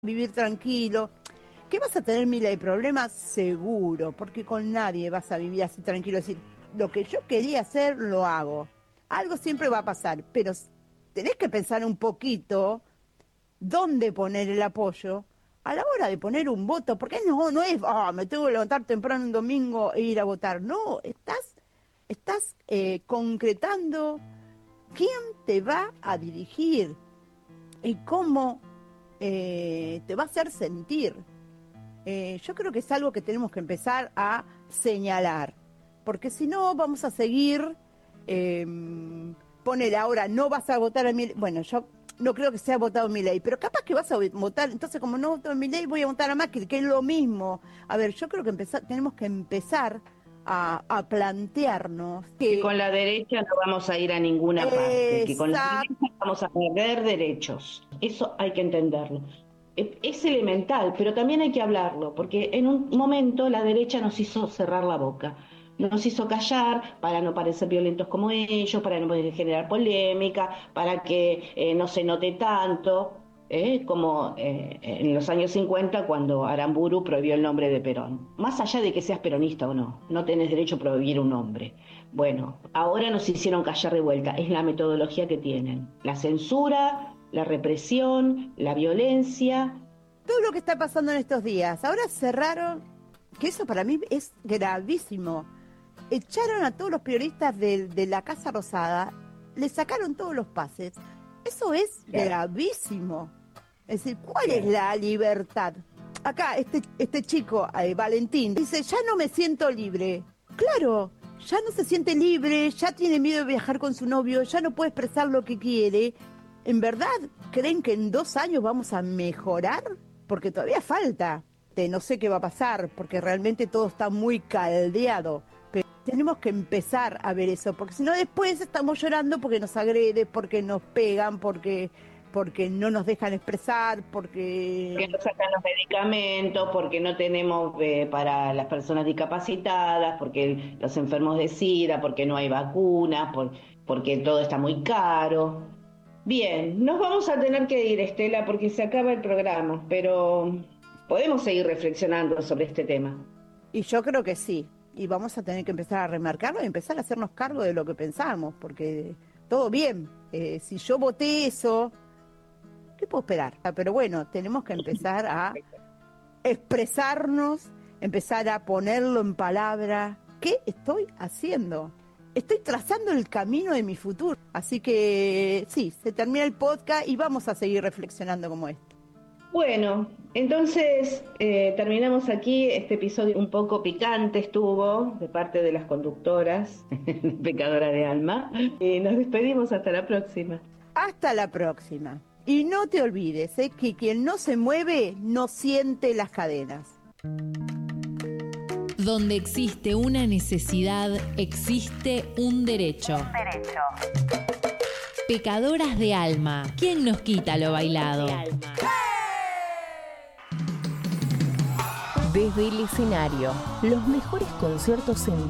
vivir tranquilo. ¿Que vas a tener miles de problemas? Seguro, porque con nadie vas a vivir así tranquilo. Es decir, lo que yo quería hacer, lo hago. Algo siempre va a pasar, pero tenés que pensar un poquito dónde poner el apoyo a la hora de poner un voto, porque no es, me tengo que levantar temprano un domingo e ir a votar. No, estás concretando quién te va a dirigir y cómo te va a hacer sentir. Yo creo que es algo que tenemos que empezar a señalar, porque si no vamos a seguir, ponele ahora, no vas a votar a mi, bueno, yo no creo que sea votado en mi ley, pero capaz que vas a votar, entonces como no voto en mi ley voy a votar a Macri, que es lo mismo. A ver, yo creo que tenemos que empezar a plantearnos Que que con la derecha no vamos a ir a ninguna parte, que con la esa derecha vamos a perder derechos. Eso hay que entenderlo. Es elemental, pero también hay que hablarlo, porque en un momento la derecha nos hizo cerrar la boca, nos hizo callar para no parecer violentos como ellos, para no poder generar polémica, para que no se note tanto, como en los años 50 cuando Aramburu prohibió el nombre de Perón. Más allá de que seas peronista o no, no tenés derecho a prohibir un nombre. Bueno, ahora nos hicieron callar de vuelta, es la metodología que tienen. La censura, la represión, la violencia. todo lo que está pasando en estos días. Ahora cerraron, que eso para mí es gravísimo. Echaron a todos los periodistas de la Casa Rosada, le sacaron todos los pases. Eso es Claro, gravísimo. Es decir, ¿cuál es claro. la libertad? Acá, este chico, Valentín, dice, ya no me siento libre. Claro, ya no se siente libre, ya tiene miedo de viajar con su novio, ya no puede expresar lo que quiere. ¿En verdad creen que en 2 años vamos a mejorar? Porque todavía falta. No sé qué va a pasar, porque realmente todo está muy caldeado. Pero tenemos que empezar a ver eso, porque si no después estamos llorando porque nos agreden, porque nos pegan, porque no nos dejan expresar, Que porque no sacan los medicamentos, porque no tenemos para las personas discapacitadas, porque los enfermos de SIDA, porque no hay vacunas, porque todo está muy caro. Bien, nos vamos a tener que ir, Estela, porque se acaba el programa, pero podemos seguir reflexionando sobre este tema. y yo creo que sí. Y vamos a tener que empezar a remarcarlo y empezar a hacernos cargo de lo que pensamos, porque todo bien. Si yo voté eso, ¿qué puedo esperar? Pero bueno, tenemos que empezar a expresarnos, empezar a ponerlo en palabra. ¿Qué estoy haciendo? Estoy trazando el camino de mi futuro. Así que sí, se termina el podcast y vamos a seguir reflexionando como esto. Bueno, entonces terminamos aquí este episodio un poco picante estuvo de parte de las conductoras, pecadora de alma. Y nos despedimos hasta la próxima. Hasta la próxima. Y no te olvides, que quien no se mueve no siente las cadenas. Donde existe una necesidad, existe un derecho. Pecadoras de alma. ¿Quién nos quita lo bailado? Desde el escenario, los mejores conciertos en